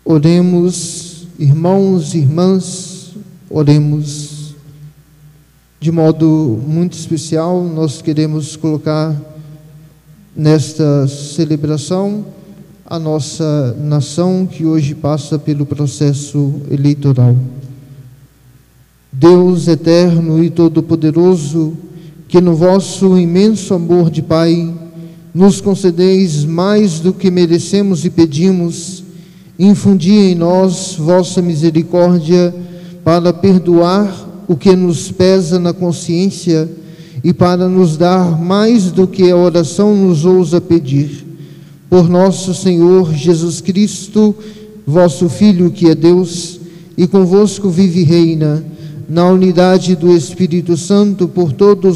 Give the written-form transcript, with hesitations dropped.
Oremos, irmãos e irmãs, oremos. De modo muito especial, nós queremos colocar nesta celebração a nossa nação que hoje passa pelo processo eleitoral. Deus eterno e todo-poderoso, que no vosso imenso amor de Pai nos concedeis mais do que merecemos e pedimos, infundi em nós vossa misericórdia para perdoar o que nos pesa na consciência e para nos dar mais do que a oração nos ousa pedir. Por nosso Senhor Jesus Cristo, vosso Filho, que é Deus, e convosco vive e reina, na unidade do Espírito Santo, por todos